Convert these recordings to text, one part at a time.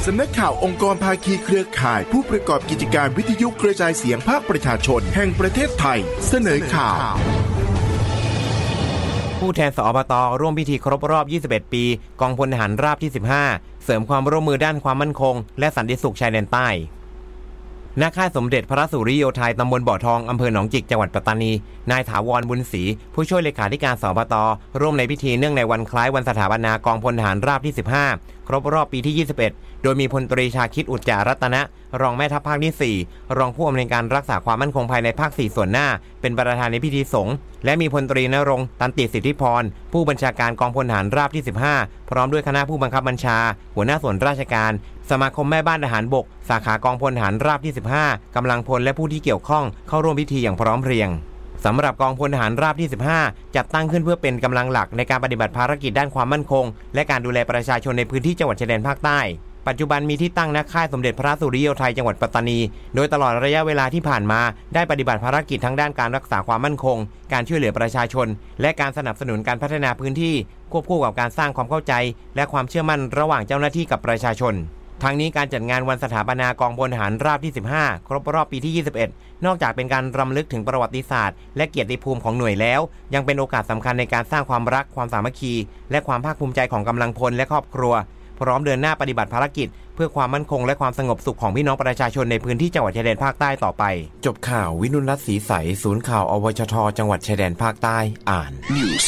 สำนักข่าวองค์กรภาคีเครือข่ายผู้ประกอบกิจการวิทยุกระจายเสียงภาคประชาชนแห่งประเทศไทยเสนอข่าวผู้แทนสอบต.ร่วมพิธีครบรอบ21ปีกองพลทหารราบที่15เสริมความร่วมมือด้านความมั่นคงและสันติสุขชายแดนใต้ณ ค่ายสมเด็จพระสุริโยไทยตำบลบ่อทองอำเภอหนองจิกจังหวัดปัตตานีนายถาวรบุญศรีผู้ช่วยเลขาธิการสอบต.ร่วมในพิธีเนื่องในวันคล้ายวันสถาปนากองพลทหารราบที่15ครบรอบปีที่21โดยมีพลตรีชาคิดอุจจารัตนะรองแม่ทัพภาคที่4รองผู้อำนวยการรักษาความมั่นคงภายในภาค4ส่วนหน้าเป็นประธานในพิธีสงฆ์และมีพลตรีณรงค์ตันติสิทธิพรผู้บัญชาการกองพลทหารราบที่15พร้อมด้วยคณะผู้บังคับบัญชาหัวหน้าส่วนราชการสมาคมแม่บ้านทหารบกสาขากองพลทหารราบที่15กำลังพลและผู้ที่เกี่ยวข้องเข้าร่วมพิธีอย่างพร้อมเพรียงสำหรับกองพลทหารราบที่15จัดตั้งขึ้นเพื่อเป็นกำลังหลักในการปฏิบัติภารกิจด้านความมั่นคงและการดูแลประชาชนในพื้นที่จังหวัดชายแดนภาคใต้ปัจจุบันมีที่ตั้งณ ค่ายสมเด็จพระสุริโยไทยจังหวัดปัตตานีโดยตลอดระยะเวลาที่ผ่านมาได้ปฏิบัติภารกิจทั้งด้านการรักษาความมั่นคงการช่วยเหลือประชาชนและการสนับสนุนการพัฒนาพื้นที่ควบคู่กับการสร้างความเข้าใจและความเชื่อมั่นระหว่างเจ้าหน้าที่กับประชาชนทั้งนี้การจัดงานวันสถาปนากองพลทหารราบที่15ครบรอบปีที่21นอกจากเป็นการรำลึกถึงประวัติศาสตร์และเกียรติภูมิของหน่วยแล้วยังเป็นโอกาสสำคัญในการสร้างความรักความสามัคคีและความภาคภูมิใจของกำลังพลและครอบครัวพร้อมเดินหน้าปฏิบัติภารกิจเพื่อความมั่นคงและความสงบสุขของพี่น้องประชาชนในพื้นที่จังหวัดชายแดนภาคใต้ต่อไปจบข่าววินุรัตน์ศรีใสศูนย์ข่าวอวชทจังหวัดชายแดนภาคใต้อ่าน News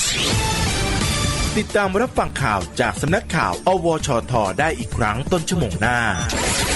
ติดตามรับฟังข่าวจากสำนักข่าวอวชทได้อีกครั้งต้นชั่วโมงหน้า